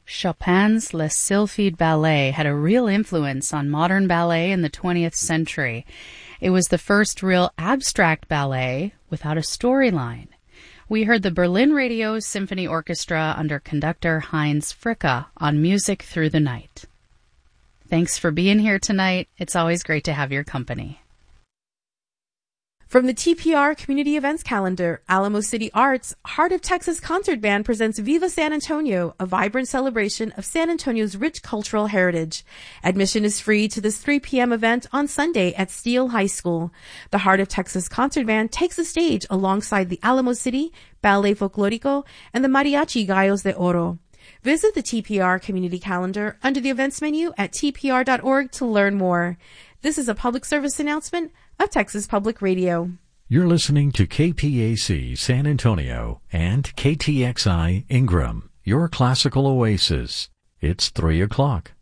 Chopin's Les Sylphides Ballet had a real influence on modern ballet in the 20th century. It was the first real abstract ballet without a storyline. We heard the Berlin Radio Symphony Orchestra under conductor Heinz Fricke on Music Through the Night. Thanks for being here tonight. It's always great to have your company. From the TPR Community Events Calendar, Alamo City Arts, Heart of Texas Concert Band presents Viva San Antonio, a vibrant celebration of San Antonio's rich cultural heritage. Admission is free to this 3 p.m. event on Sunday at Steele High School. The Heart of Texas Concert Band takes the stage alongside the Alamo City Ballet Folklorico and the Mariachi Gallos de Oro. Visit the TPR Community Calendar under the events menu at tpr.org to learn more. This is a public service announcement of Texas Public Radio. You're listening to KPAC San Antonio and KTXI Ingram, your classical oasis. It's 3 o'clock.